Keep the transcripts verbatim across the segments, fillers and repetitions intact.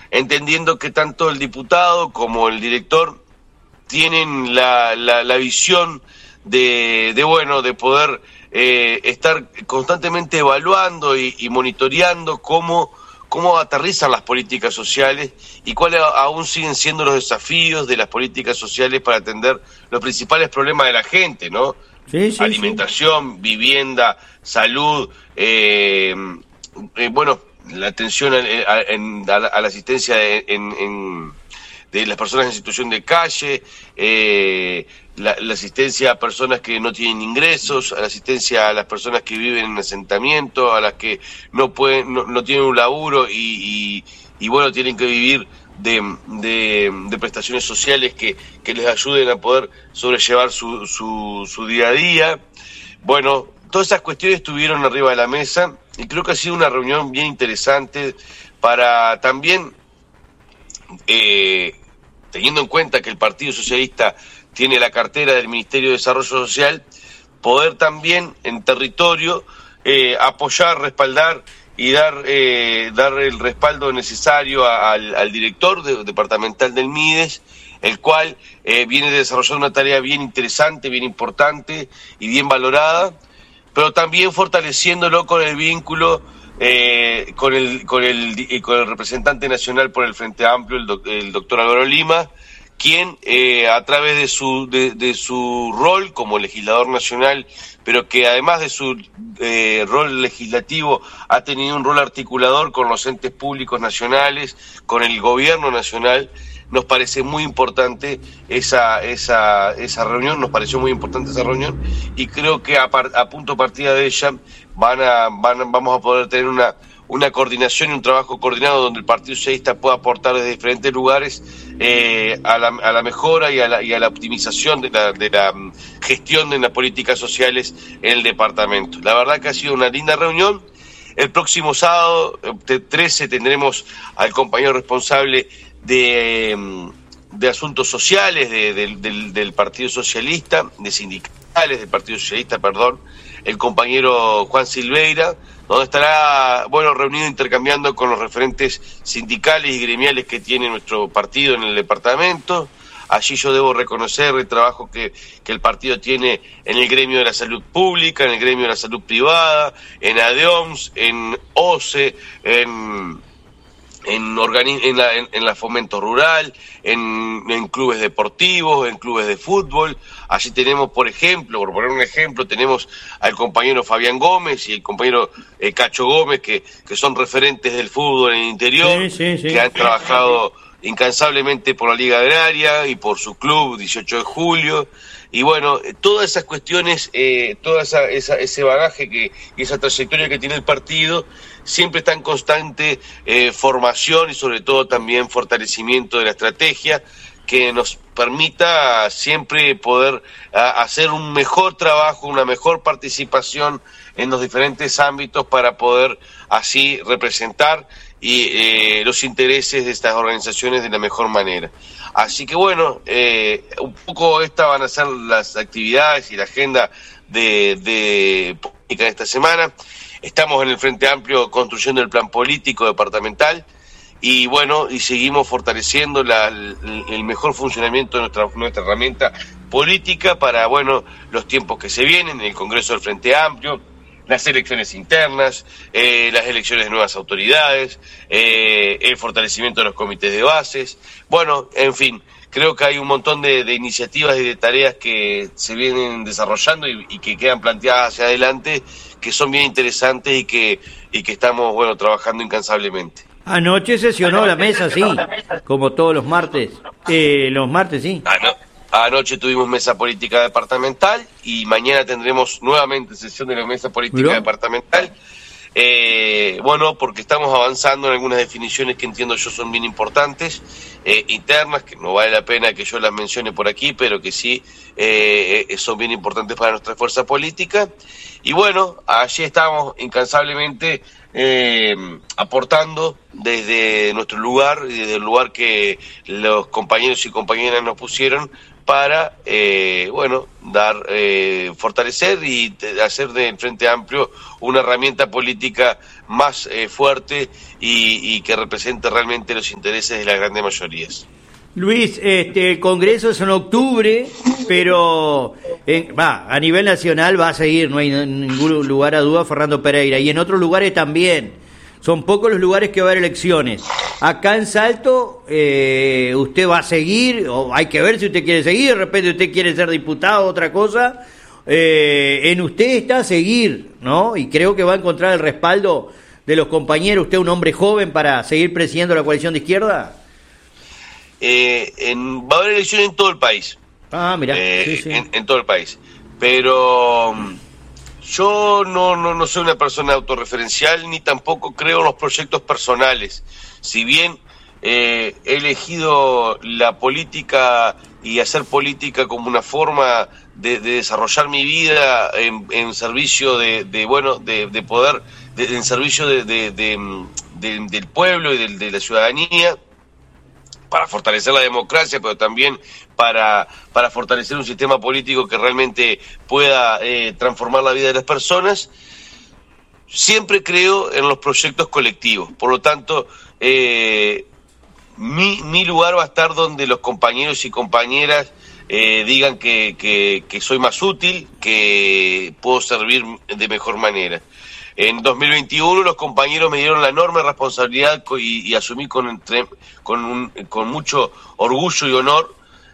entendiendo que tanto el diputado como el director tienen la, la, la visión de, de, bueno, de poder eh, estar constantemente evaluando y, y monitoreando cómo, cómo aterrizan las políticas sociales y cuáles aún siguen siendo los desafíos de las políticas sociales para atender los principales problemas de la gente, ¿no? Sí, sí, alimentación, sí. Vivienda, salud, eh, eh, bueno, la atención a, a, en, a, la, a la asistencia de, en, en, de las personas en situación de calle, eh, la, la asistencia a personas que no tienen ingresos, a la asistencia a las personas que viven en asentamiento, a las que no pueden, no, no tienen un laburo y, y, y bueno, tienen que vivir de, de, de prestaciones sociales que, que les ayuden a poder sobrellevar su, su, su día a día. Bueno, todas esas cuestiones estuvieron arriba de la mesa y creo que ha sido una reunión bien interesante para también, eh, teniendo en cuenta que el Partido Socialista tiene la cartera del Ministerio de Desarrollo Social, poder también en territorio eh, apoyar, respaldar y dar eh, dar el respaldo necesario a, al, al director de, departamental del MIDES, el cual eh, viene desarrollando una tarea bien interesante, bien importante y bien valorada, pero también fortaleciéndolo con el vínculo eh, con el con el con el representante nacional por el Frente Amplio, el, doc, el doctor Álvaro Lima, quien eh, a través de su de, de su rol como legislador nacional, pero que además de su eh, rol legislativo ha tenido un rol articulador con los entes públicos nacionales, con el gobierno nacional. Nos parece muy importante esa esa esa reunión, nos pareció muy importante esa reunión y creo que a, par, a punto partida de ella van a van vamos a poder tener una una coordinación y un trabajo coordinado donde el Partido Socialista pueda aportar desde diferentes lugares eh, a, la, a la mejora y a la, y a la optimización de la, de la gestión de las políticas sociales en el departamento. La verdad que ha sido una linda reunión. El próximo sábado, trece, tendremos al compañero responsable de, de asuntos sociales de, de, del, del Partido Socialista, de sindicales del Partido Socialista, perdón, el compañero Juan Silveira, donde estará, bueno, reunido intercambiando con los referentes sindicales y gremiales que tiene nuestro partido en el departamento. Allí yo debo reconocer el trabajo que, que el partido tiene en el gremio de la salud pública, en el gremio de la salud privada, en ADEOMS, en OCE, en... En, organi- en, la, en, en la fomento rural, en, en clubes deportivos, en clubes de fútbol. Allí tenemos, por ejemplo, por poner un ejemplo, tenemos al compañero Fabián Gómez y el compañero eh, Cacho Gómez, que, que son referentes del fútbol en el interior, sí, sí, sí. que han trabajado incansablemente por la Liga Agraria y por su club dieciocho de julio. Y bueno, todas esas cuestiones, eh, toda esa, esa, ese bagaje que, y esa trayectoria que tiene el partido, siempre está en constante eh, formación y sobre todo también fortalecimiento de la estrategia que nos permita siempre poder a, hacer un mejor trabajo, una mejor participación en los diferentes ámbitos para poder así representar y eh, los intereses de estas organizaciones de la mejor manera. Así que bueno, eh, un poco estas van a ser las actividades y la agenda de, de política de esta semana. Estamos en el Frente Amplio construyendo el plan político departamental y bueno, y seguimos fortaleciendo la, el, el mejor funcionamiento de nuestra, nuestra herramienta política para, bueno, los tiempos que se vienen, el Congreso del Frente Amplio, las elecciones internas, eh, las elecciones de nuevas autoridades, eh, el fortalecimiento de los comités de bases. Bueno, en fin, creo que hay un montón de, de iniciativas y de tareas que se vienen desarrollando y, y que quedan planteadas hacia adelante, que son bien interesantes y que, y que estamos, bueno, trabajando incansablemente. Anoche sesionó la mesa, sí, como todos los martes. Eh, los martes, sí. Ah, no. Anoche tuvimos mesa política departamental y mañana tendremos nuevamente sesión de la mesa política ¿Miró? departamental. Eh, bueno, porque estamos avanzando en algunas definiciones que entiendo yo son bien importantes, eh, internas, que no vale la pena que yo las mencione por aquí, pero que sí eh, son bien importantes para nuestra fuerza política. Y bueno, allí estamos incansablemente eh, aportando desde nuestro lugar y desde el lugar que los compañeros y compañeras nos pusieron para, eh, bueno, dar, eh, fortalecer y hacer del Frente Amplio una herramienta política más eh, fuerte y, y que represente realmente los intereses de las grandes mayorías. Luis, este, el Congreso es en octubre, pero en, va, a nivel nacional va a seguir, no hay ningún lugar a duda, Fernando Pereira, y en otros lugares también. Son pocos los lugares que va a haber elecciones. Acá en Salto, eh, ¿usted va a seguir? O hay que ver si usted quiere seguir, de repente usted quiere ser diputado o otra cosa. Eh, en usted está a seguir, ¿no? Y creo que va a encontrar el respaldo de los compañeros. ¿Usted es un hombre joven para seguir presidiendo la coalición de izquierda? Eh, en, va a haber elecciones en todo el país. Ah, mira, eh, sí, sí. En, en todo el país. Pero yo no, no, no soy una persona autorreferencial ni tampoco creo en los proyectos personales. Si bien eh, he elegido la política y hacer política como una forma de, de desarrollar mi vida en, en servicio de, de bueno, de, de poder, de, en servicio de, de, de, de, del pueblo y de, de la ciudadanía, para fortalecer la democracia, pero también para, para fortalecer un sistema político que realmente pueda eh, transformar la vida de las personas. Siempre creo en los proyectos colectivos, por lo tanto, eh, mi, mi lugar va a estar donde los compañeros y compañeras eh, digan que, que, que soy más útil, que puedo servir de mejor manera. En dos mil veintiuno los compañeros me dieron la enorme responsabilidad y, y asumí con, entre, con, un, con mucho orgullo y honor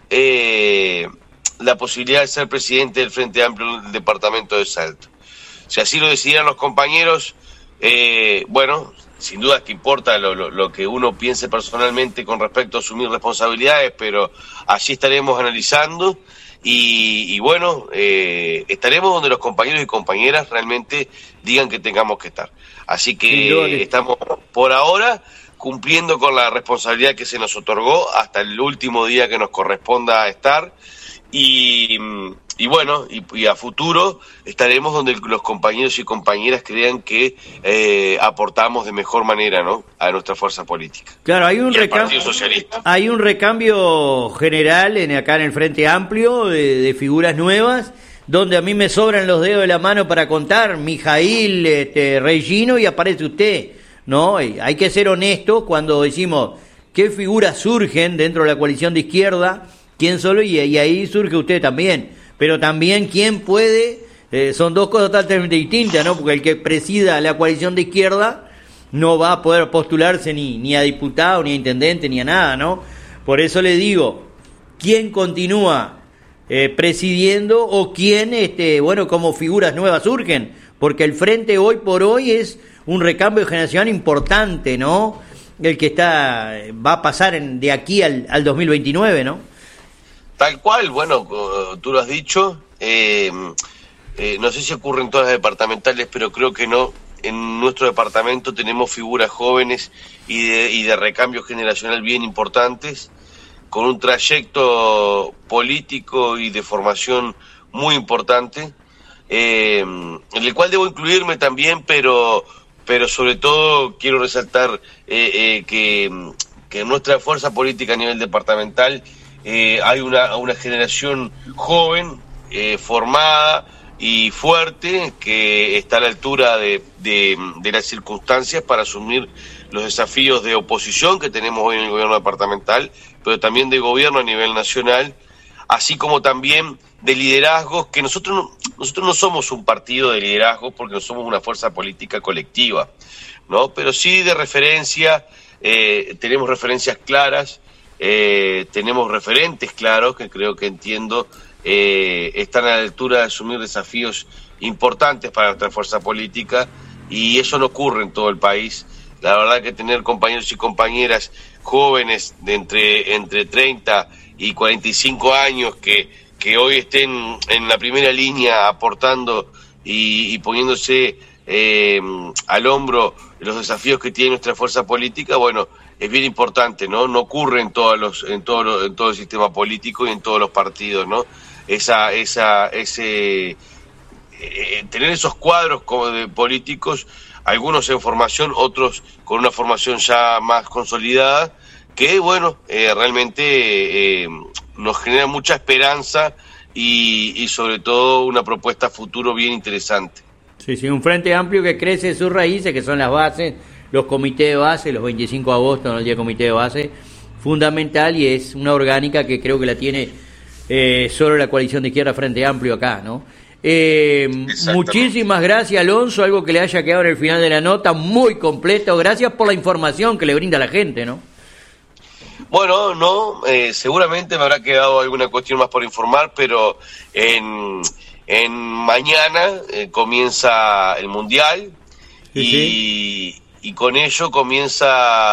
eh, la posibilidad de ser presidente del Frente Amplio del departamento de Salto. Si así lo decidieran los compañeros, eh, bueno, sin duda que importa lo, lo, lo que uno piense personalmente con respecto a asumir responsabilidades, pero allí estaremos analizando. Y, y bueno, eh, estaremos donde los compañeros y compañeras realmente digan que tengamos que estar. Así que estamos por ahora cumpliendo con la responsabilidad que se nos otorgó hasta el último día que nos corresponda estar. Y, y bueno, y, y a futuro estaremos donde los compañeros y compañeras crean que eh, aportamos de mejor manera, ¿no?, a nuestra fuerza política. Claro, hay un recambio, hay un recambio general en acá en el Frente Amplio de, de figuras nuevas, donde a mí me sobran los dedos de la mano para contar, Mijail, este, Regino, y aparece usted, ¿no? Y hay que ser honestos cuando decimos qué figuras surgen dentro de la coalición de izquierda, quién solo, y, y ahí surge usted también, pero también quién puede, eh, son dos cosas totalmente distintas, ¿no? Porque el que presida la coalición de izquierda no va a poder postularse ni, ni a diputado, ni a intendente, ni a nada, ¿no? Por eso le digo, ¿quién continúa eh, presidiendo o quién, este, bueno, como figuras nuevas surgen? Porque el Frente hoy por hoy es un recambio de generación importante, ¿no? El que está va a pasar en, de aquí al, al dos mil veintinueve, ¿no? Tal cual, bueno, tú lo has dicho, eh, eh, no sé si ocurre en todas las departamentales, pero creo que no. En nuestro departamento tenemos figuras jóvenes y de, y de recambio generacional bien importantes, con un trayecto político y de formación muy importante, eh, en el cual debo incluirme también, pero, pero sobre todo quiero resaltar eh, eh, que, que en nuestra fuerza política a nivel departamental Eh, hay una, una generación joven, eh, formada y fuerte, que está a la altura de, de, de las circunstancias para asumir los desafíos de oposición que tenemos hoy en el gobierno departamental, pero también de gobierno a nivel nacional, así como también de liderazgos, que nosotros no, nosotros no somos un partido de liderazgo porque no somos una fuerza política colectiva, ¿no? Pero sí de referencia, eh, tenemos referencias claras. Eh, tenemos referentes claros que creo que entiendo eh, están a la altura de asumir desafíos importantes para nuestra fuerza política, y eso no ocurre en todo el país. La verdad que tener compañeros y compañeras jóvenes de entre, entre treinta y cuarenta y cinco años que, que hoy estén en la primera línea aportando y, y poniéndose eh, al hombro los desafíos que tiene nuestra fuerza política, bueno, es bien importante, ¿no? No ocurre en todos los, en todo lo, en todo el sistema político y en todos los partidos, ¿no? Esa, esa, ese eh, tener esos cuadros como de políticos, algunos en formación, otros con una formación ya más consolidada, que bueno, eh, realmente eh, nos genera mucha esperanza y, y sobre todo una propuesta futuro bien interesante. Sí, sí, un frente amplio que crece de sus raíces, que son las bases, los comités de base, los veinticinco de agosto, ¿no? El día de comité de base, fundamental, y es una orgánica que creo que la tiene eh, solo la coalición de izquierda Frente Amplio acá, ¿no? Eh, muchísimas gracias, Alonso, algo que le haya quedado en el final de la nota, muy completo, gracias por la información que le brinda a la gente, ¿no? Bueno, no, eh, seguramente me habrá quedado alguna cuestión más por informar, pero en, en mañana eh, comienza el Mundial, sí, y, sí. y con ello comienza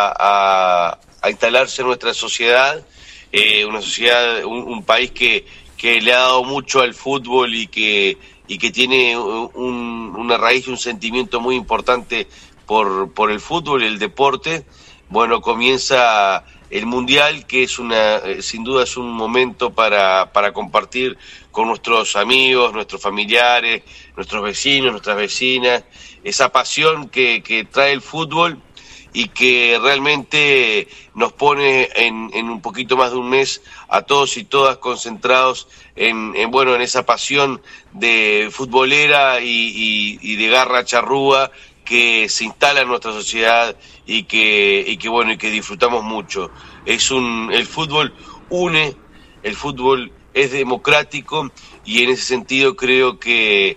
a, a instalarse nuestra sociedad, eh, una sociedad, un, un país que, que le ha dado mucho al fútbol y que, y que tiene un, una raíz y un sentimiento muy importante por, por el fútbol y el deporte. Bueno, comienza el Mundial, que es una, sin duda es un momento para, para compartir con nuestros amigos, nuestros familiares, nuestros vecinos, nuestras vecinas, esa pasión que, que trae el fútbol y que realmente nos pone en, en un poquito más de un mes a todos y todas concentrados en, en bueno, en esa pasión de futbolera y, y, y de garra charrúa que se instala en nuestra sociedad y que, y que bueno, y que disfrutamos mucho. Es un, el fútbol une, el fútbol es democrático y en ese sentido creo que,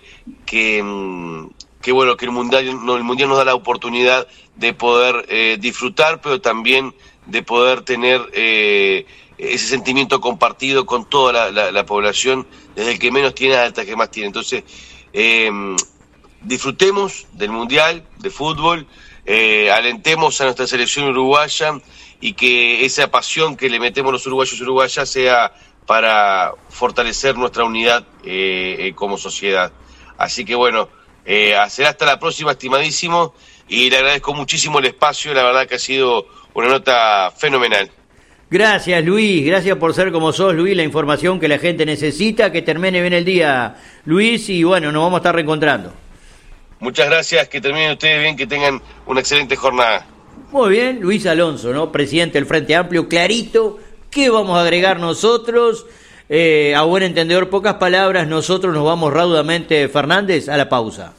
que, que bueno, que el mundial, no, el mundial nos da la oportunidad de poder eh, disfrutar, pero también de poder tener eh, ese sentimiento compartido con toda la, la, la población, desde el que menos tiene hasta el que más tiene. Entonces, eh, disfrutemos del Mundial de Fútbol, eh, alentemos a nuestra selección uruguaya y que esa pasión que le metemos los uruguayos y uruguayas sea para fortalecer nuestra unidad eh, eh, como sociedad. Así que bueno, eh, será hasta la próxima, estimadísimo, y le agradezco muchísimo el espacio, la verdad que ha sido una nota fenomenal. Gracias, Luis, gracias por ser como sos, Luis, la información que la gente necesita, que termine bien el día, Luis, y bueno, nos vamos a estar reencontrando. Muchas gracias, que terminen ustedes bien, que tengan una excelente jornada. Muy bien, Luis Alonso, ¿no? Presidente del Frente Amplio, clarito. ¿Qué vamos a agregar nosotros? Eh, a buen entendedor, pocas palabras, nosotros nos vamos raudamente, Fernández, a la pausa.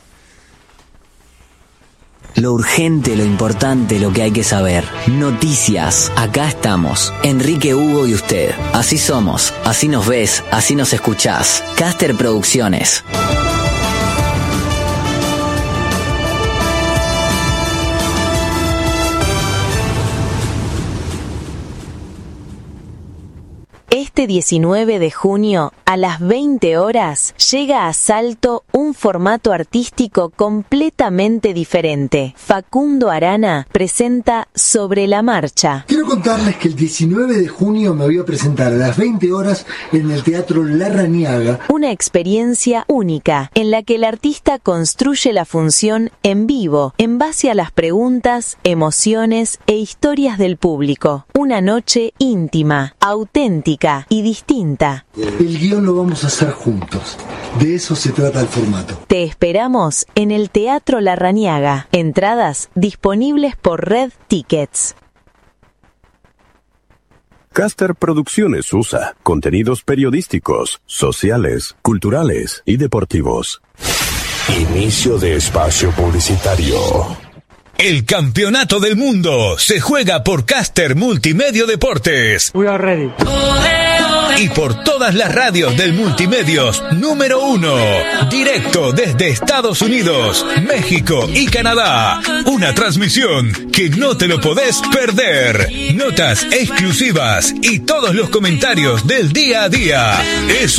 Lo urgente, lo importante, lo que hay que saber. Noticias. Acá estamos. Enrique, Hugo y usted. Así somos, así nos ves, así nos escuchás. Caster Producciones. Este diecinueve de junio, a las veinte horas, llega a Salto un formato artístico completamente diferente. Facundo Arana presenta Sobre la Marcha. Quiero contarles que el diecinueve de junio me voy a presentar a las veinte horas en el Teatro Larrañaga. Una experiencia única, en la que el artista construye la función en vivo, en base a las preguntas, emociones e historias del público. Una noche íntima, auténtica y distinta. El guión lo vamos a hacer juntos. De eso se trata el formato. Te esperamos en el Teatro Larrañaga. Entradas disponibles por Red Tickets. Caster Producciones U S A. Contenidos periodísticos, sociales, culturales y deportivos. Inicio de espacio publicitario. El campeonato del mundo se juega por Caster Multimedia Deportes. We are ready. Y por todas las radios del Multimedios número uno. Directo desde Estados Unidos, México y Canadá. Una transmisión que no te lo podés perder. Notas exclusivas y todos los comentarios del día a día. Es